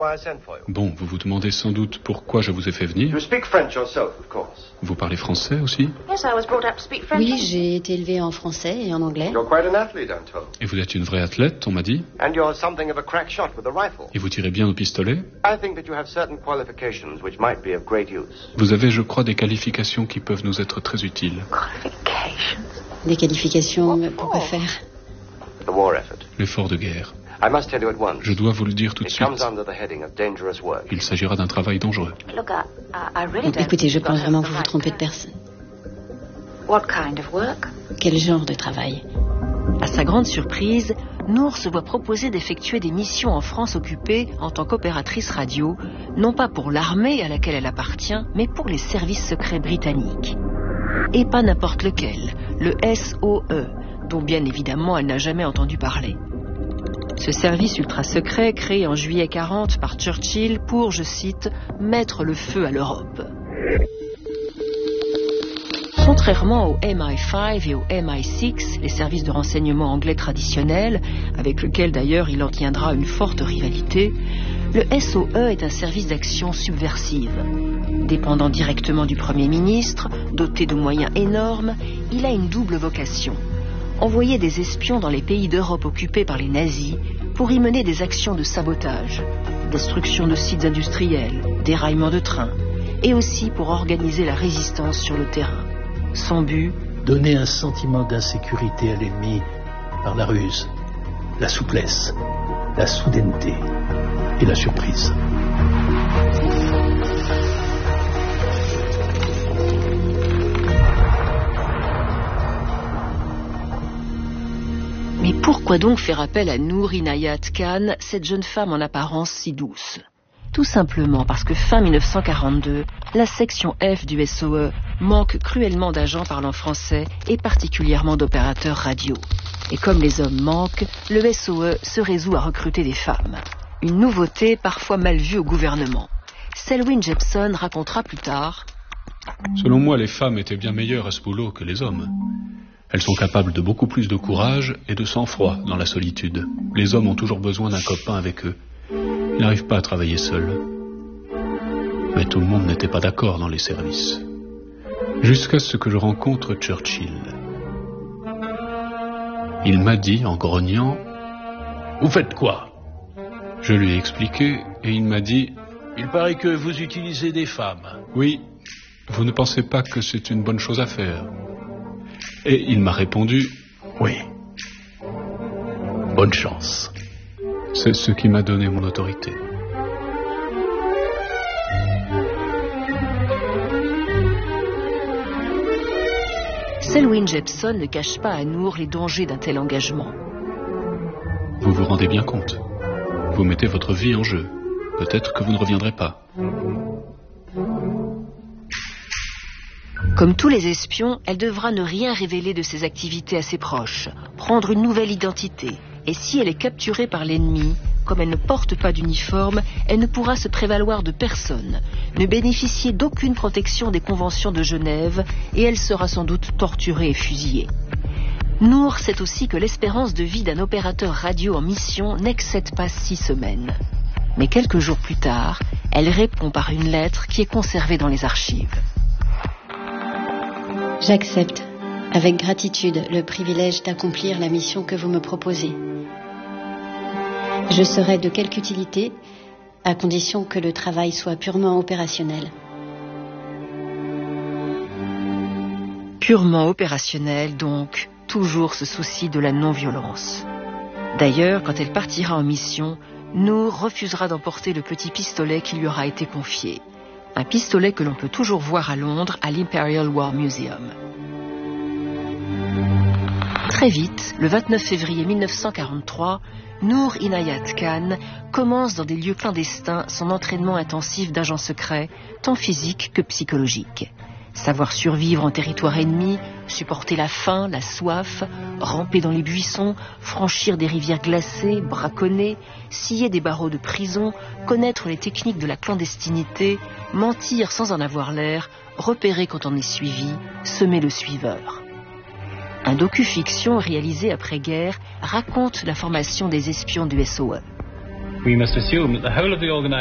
Bon, vous vous demandez sans doute pourquoi je vous ai fait venir. Vous parlez français aussi? Oui, j'ai été élevée en français et en anglais. Et vous êtes une vraie athlète, on m'a dit. Et vous tirez bien au pistolet. Vous avez, je crois, des qualifications qui peuvent nous être très utiles. Des qualifications pour quoi faire? L'effort de guerre. Je dois vous le dire tout de suite. Il s'agira d'un travail dangereux. Écoutez, je pense vraiment que vous vous trompez de personne. Quel genre de travail? À sa grande surprise, Noor se voit proposer d'effectuer des missions en France occupée en tant qu'opératrice radio, non pas pour l'armée à laquelle elle appartient, mais pour les services secrets britanniques. Et pas n'importe lequel, le SOE, dont bien évidemment elle n'a jamais entendu parler. Ce service ultra-secret, créé en juillet 40 par Churchill pour, je cite, « mettre le feu à l'Europe ». Contrairement au MI5 et au MI6, les services de renseignement anglais traditionnels, avec lesquels d'ailleurs il entretiendra une forte rivalité, le SOE est un service d'action subversive. Dépendant directement du Premier ministre, doté de moyens énormes, il a une double vocation. Envoyer des espions dans les pays d'Europe occupés par les nazis pour y mener des actions de sabotage, destruction de sites industriels, déraillement de trains, et aussi pour organiser la résistance sur le terrain. Son but? Donner un sentiment d'insécurité à l'ennemi par la ruse, la souplesse, la soudaineté et la surprise. Mais pourquoi donc faire appel à Noor Inayat Khan, cette jeune femme en apparence si douce? Tout simplement parce que fin 1942, la section F du SOE manque cruellement d'agents parlant français et particulièrement d'opérateurs radio. Et comme les hommes manquent, le SOE se résout à recruter des femmes. Une nouveauté parfois mal vue au gouvernement. Selwyn Jepson racontera plus tard: Selon moi, les femmes étaient bien meilleures à ce boulot que les hommes. Elles sont capables de beaucoup plus de courage et de sang-froid dans la solitude. Les hommes ont toujours besoin d'un copain avec eux. Ils n'arrivent pas à travailler seuls. Mais tout le monde n'était pas d'accord dans les services. Jusqu'à ce que je rencontre Churchill. Il m'a dit, en grognant, « Vous faites quoi ?» Je lui ai expliqué et il m'a dit, « Il paraît que vous utilisez des femmes. »« Oui, vous ne pensez pas que c'est une bonne chose à faire ?» Et il m'a répondu, « Oui. Bonne chance. » C'est ce qui m'a donné mon autorité. Selwyn Jepson ne cache pas à Noor les dangers d'un tel engagement. Vous vous rendez bien compte. Vous mettez votre vie en jeu. Peut-être que vous ne reviendrez pas. Comme tous les espions, elle devra ne rien révéler de ses activités à ses proches, prendre une nouvelle identité. Et si elle est capturée par l'ennemi, comme elle ne porte pas d'uniforme, elle ne pourra se prévaloir de personne, ne bénéficier d'aucune protection des conventions de Genève, et elle sera sans doute torturée et fusillée. Noor sait aussi que l'espérance de vie d'un opérateur radio en mission n'excède pas 6 semaines. Mais quelques jours plus tard, elle répond par une lettre qui est conservée dans les archives. J'accepte, avec gratitude, le privilège d'accomplir la mission que vous me proposez. Je serai de quelque utilité, à condition que le travail soit purement opérationnel. Purement opérationnel, donc, toujours ce souci de la non-violence. D'ailleurs, quand elle partira en mission, Noor refusera d'emporter le petit pistolet qui lui aura été confié. Un pistolet que l'on peut toujours voir à Londres, à l'Imperial War Museum. Très vite, le 29 février 1943, Noor Inayat Khan commence dans des lieux clandestins son entraînement intensif d'agent secret, tant physique que psychologique. Savoir survivre en territoire ennemi, supporter la faim, la soif, ramper dans les buissons, franchir des rivières glacées, braconner, scier des barreaux de prison, connaître les techniques de la clandestinité, mentir sans en avoir l'air, repérer quand on est suivi, semer le suiveur. Un docu-fiction réalisé après-guerre raconte la formation des espions du SOE. We must assume that the whole of the